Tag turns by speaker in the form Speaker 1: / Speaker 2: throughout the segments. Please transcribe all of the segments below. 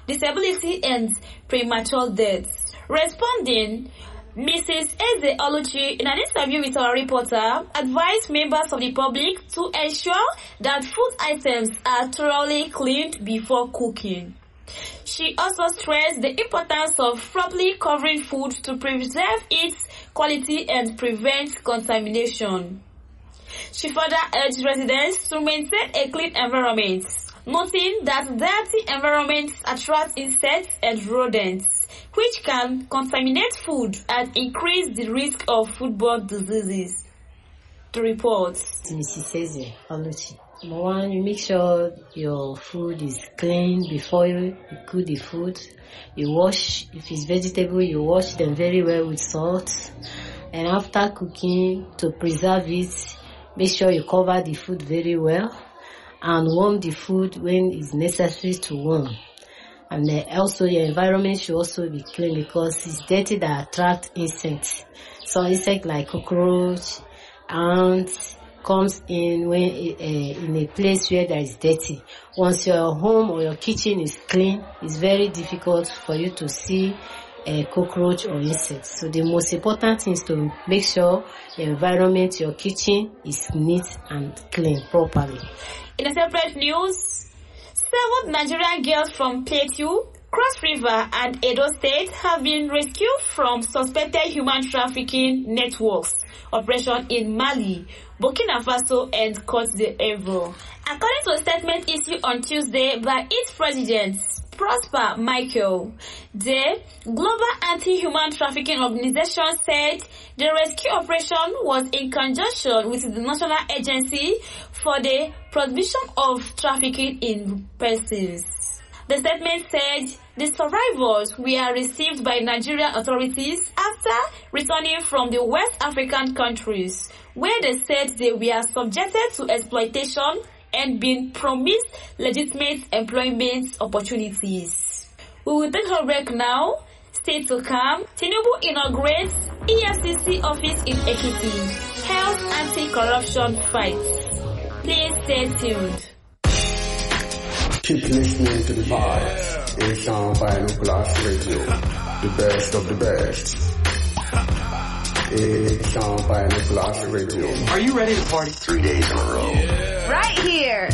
Speaker 1: disability and premature deaths. Responding, Mrs. Eze Oluchi, in an interview with our reporter, advised members of the public to ensure that food items are thoroughly cleaned before cooking. She also stressed the importance of properly covering food to preserve its quality and prevent contamination. She further urged residents to maintain a clean environment, noting that dirty environments attract insects and rodents, which can contaminate food and increase the risk of foodborne diseases. The report.
Speaker 2: Mrs. Eze Oluchi. Number one, you make sure your food is clean before you cook the food. You wash, if it's vegetable, you wash them very well with salt. And after cooking, to preserve it, make sure you cover the food very well and warm the food when it's necessary to warm. And then also your environment should also be clean because it's dirty that attract insects. So insects like cockroach, ants, comes in when in a place where there is dirty. Once your home or your kitchen is clean, it's very difficult for you to see a cockroach or insects. So the most important thing is to make sure your environment, your kitchen is neat and clean properly.
Speaker 1: In a separate news, 7 Nigerian girls from Plateau, Cross River and Edo State have been rescued from suspected human trafficking networks operation in Mali, Burkina Faso and Cote d'Ivoire. According to a statement issued on Tuesday by its president, Prosper Michael, the Global Anti-Human Trafficking Organization said the rescue operation was in conjunction with the National Agency for the Prohibition of Trafficking in Persons. The statement said the survivors were received by Nigerian authorities after returning from the West African countries, where they said they were subjected to exploitation and been promised legitimate employment opportunities. We will take a break now. Stay to come. Tinubu inaugurates EFCC office in Ekiti. Health anti-corruption fight. Please stay tuned.
Speaker 3: Keep listening to the vibes. Asian Binoculars Radio, the best of the best. Asian Binoculars Radio.
Speaker 4: Are you ready to party 3 days in a row?
Speaker 5: Yeah. Right here.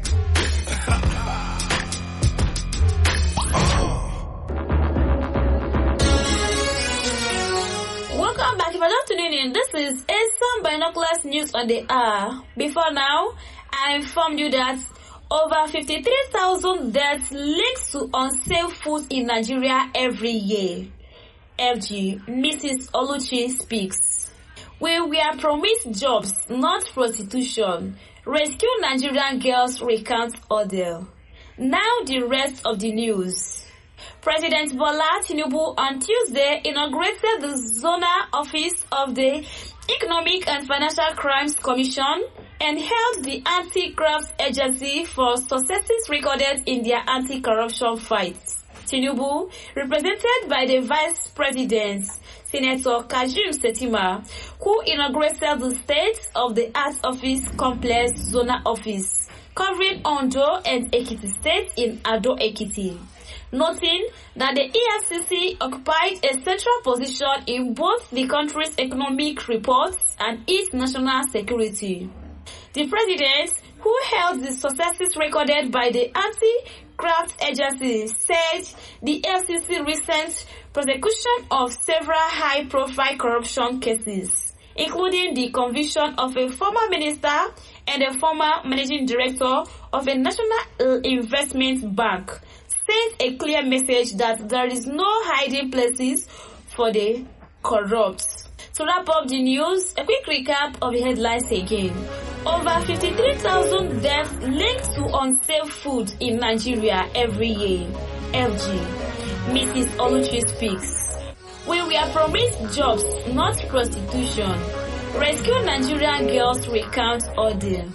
Speaker 1: Welcome back. If you're just tuning in, this is Asian Binoculars News on the Hour. Before now, I informed you that over 53,000 deaths linked to unsafe food in Nigeria every year. FG, Mrs. Oluchi speaks. We were promised jobs, not prostitution. Rescue Nigerian girls recount ordeal. Now the rest of the news. President Bola Tinubu on Tuesday inaugurated the zonal office of the Economic and Financial Crimes Commission and held the Anti-Graft Agency for successes recorded in their anti-corruption fight. Tinubu, represented by the Vice President, Senator Kashim Shettima, who inaugurated the State of the Art Office Complex Zonal Office, covering Ondo and Ekiti State in Ado Ekiti, noting that the EFCC occupied a central position in both the country's economic reports and its national security. The president, who held the successes recorded by the Anti-Graft Agency, said the FCC recent prosecution of several high-profile corruption cases, including the conviction of a former minister and a former managing director of a national investment bank, sent a clear message that there is no hiding places for the corrupt. To wrap up the news, a quick recap of the headlines again. Over 53,000 deaths linked to unsafe food in Nigeria every year. FG, Mrs. Oluchi speaks. We were promised jobs, not prostitution. Rescue Nigerian girls recount ordeal.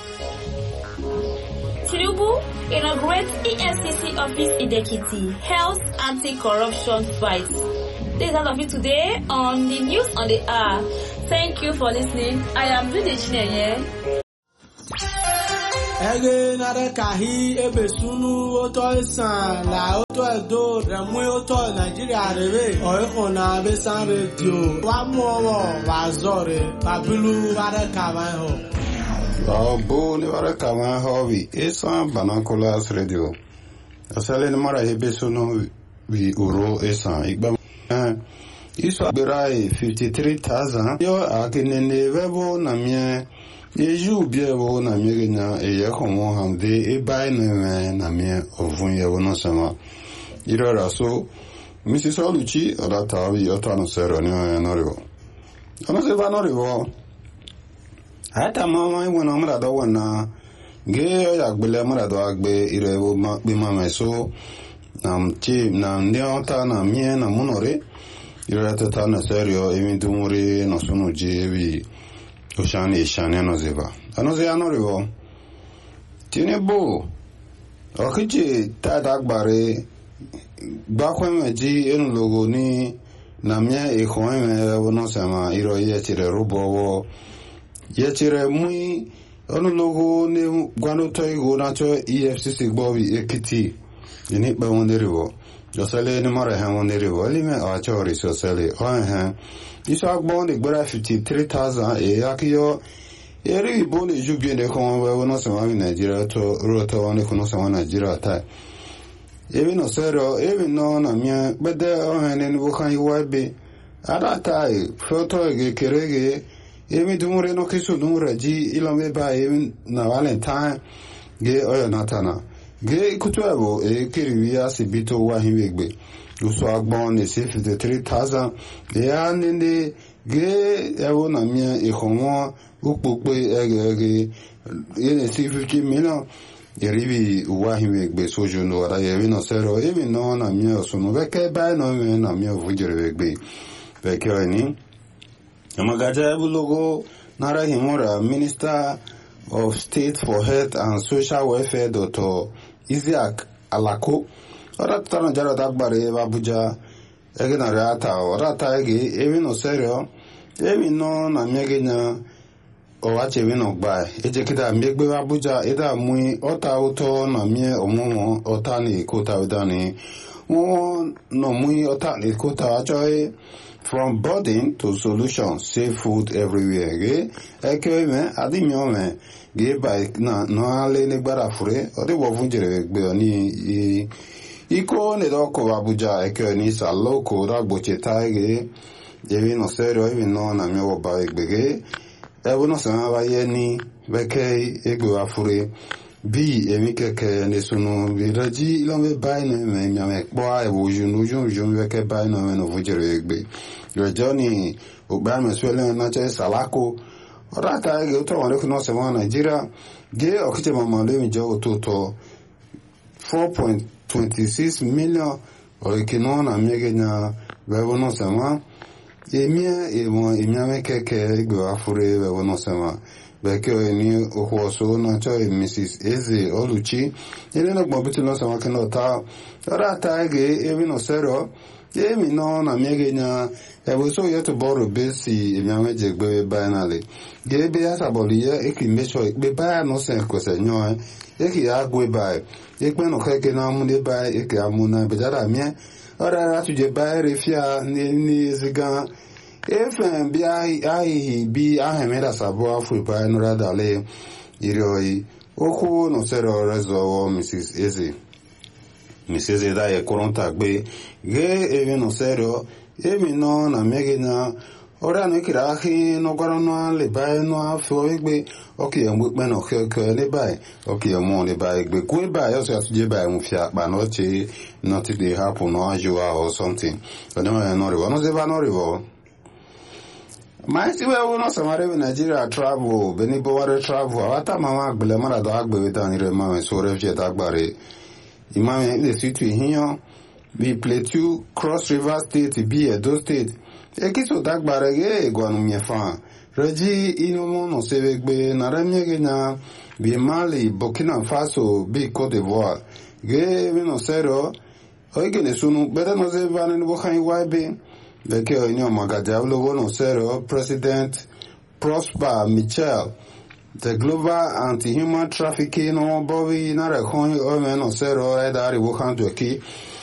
Speaker 1: Tinubu inaugurates EFCC office in Ekiti, Health Anti-Corruption Fight. This is all of it today on the News on the Hour. Thank you for listening. I am Judy Chinenye.
Speaker 5: ege nare kahi ebesunu oto isan la oto edo remu oto Nigeria rebe oiko na besan radio wa muowo wa zore babilu ware kawan ho
Speaker 6: bo ni ware kawan ho bi isan banakolas radio asale ni mara ebesunu bi uro isan igba iso berai 53,000 yo akinene webo na mie yeju biebo na mie nya eye komo hamde e bai na mie ovun ye wono sama irora so Mrs. Oluchi oda tawi otano sero ni no rivo ono se va no rivo hata mama wona mara do wona ge ya gbele mara do agbe irebo ma bi mama so nam chi na ndiota na mie na munore irora tata na serio evintu muri no sono jevi oshani ishani no zeba anoze anorivo tiene bo okiji tada gbare bakwe ji enu logo ni na mia ekhome wono sama iro yechire rubowo yechire mui onu logo ni gwanu toigo na cho EFCC gbobi ekiti ini ba wonderivo josale ni mara ha wonderivo lime achori sosale ohen iso agbon de gbara 53,000 e yakiyo eri boni jubie ne kon we wono sama Nigeria to roto woni kono sama Nigeria ta ebi no sero ebi no na mia bede ohen ni bo kan yiwabe ada tai foto ge kerege ebi dumure no kisu dumure ji ilombe ba ebi na Valentine ge oyo natana ge kutuabo e kiriwia sibito wa hinwegbe uso agbon ni 53,000 ya ninde ge ewo na mia ikhonwo ukpokpe ege ene 50 million yeribi wa hinwegbe sojo no ara yebi no sero ebi no na mia osunu beke ba no me na mia vujerewegbe beke oni amagaja bulogo nara himora Minister of State for Health and Social Welfare Dr. Isiaq Alako ora tano jaro dagbare Abuja ege na rata ora ta ege ebi no serio ebi no na miegenya o wache ebi no gba eje kita miegbe Abuja eda mui ota uto na mie omomo ota ni kota udani won no mui ota ni kota ajoy from burden to solution safe food everywhere ge ekeme adimiome ge by na no ale ni gbara fure odi wo funjere gbe oni iko ne doko Abuja eke ni saloko dagboche taige ebi no serio ebi no na mi wo ba egbege ebu no sama ba ye ni beke egbe afure bi emi keke ne sunu biraji ilombe ba ne me nyame po ebu junu beke ba no me no funjere egbe yo joni ogba me swele na che salako ora taige to won ko no sama Nigeria ge okite mama le mi jo to 4.26 million orikino na miegenya bewono sama emia emia mekeke igbo afure bewono sama beke ni okwoso na cho Mrs. Eze Oluchi ele na gbobitu no sama kino ta ora ta ge ebi no sero emi no na miegenya ebo so yeto boro besi emia mejegbe banale ge be asaboli ye ekimecho be ba no sen kwese nyo eki agwe ba ekpe no keke na amunde ba eke amuna bejara mie ora atuje ba refia ni zigan efen bi ai bi ahemeda sabo afu ba no radale iroi oku no sero rezo Mrs. Eze da e koronta gbe ge eve no sero emi no na megena ora no kira ahi no gwara no le ba no afo egbe oke mgbe no keke ne ba oke mo ne ba egbe ku ba yo so atuje ba mu fia pa no che not dey happen no ajua or something so no rivo no se ba no rivo my si we no samare we Nigeria travel beni bo ware travel ata mama gbele mara do agbe we dan ire mama so refje dagbare imam le situ hiyan bi Plateau Cross River State bi Edo State ekiso dagbare ge gwanu miefa reji inomo no sevegbe na remyege na bi Mali Burkina Faso bi Cote d'Ivoire ge no sero oigene sunu beda no ze vane no kan iwabe beke onyo magaja ulo no sero President Prosper Michel The global anti-human trafficking no bovi na rekon o men osero edari wuhan doki